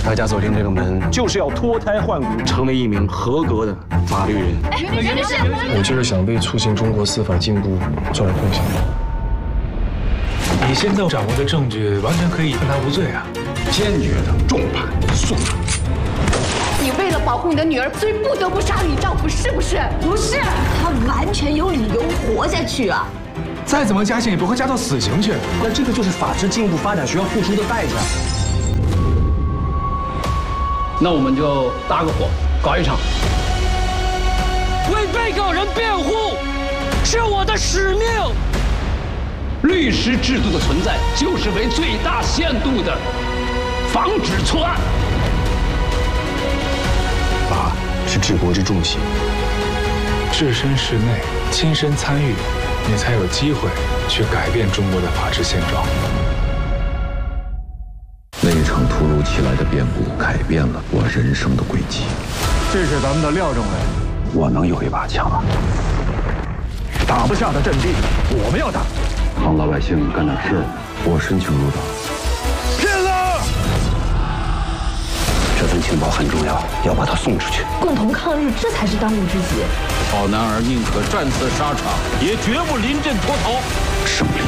大家走进这个门，就是要脱胎换骨，成为一名合格的法律人。 我就是想为促进中国司法进步做点贡献。 你现在掌握的证据完全可以判他无罪啊！ 坚决的重判速处。 你为了保护你的女儿，所以不得不杀你丈夫，是不是？ 不是，他完全有理由活下去啊！ 再怎么加刑也不会加到死刑去。 那这个就是法治进步发展需要付出的代价。 那我们就搭个伙，搞一场。 为被告人辩护是我的使命。 律师制度的存在，就是为最大限度的防止错案。 法是治国之重器， 置身事内，亲身参与，你才有机会去改变中国的法治现状。 那一场突如其来的变故，改变了我人生的轨迹。 这是咱们的廖政委， 我能有一把枪啊！ 打不下的阵地，我们要打。 帮老百姓干点事儿，我申请入党。 骗子！ 这份情报很重要，要把它送出去。 共同抗日，这才是当务之急。 好男儿宁可战死沙场，也绝不临阵脱逃。 胜利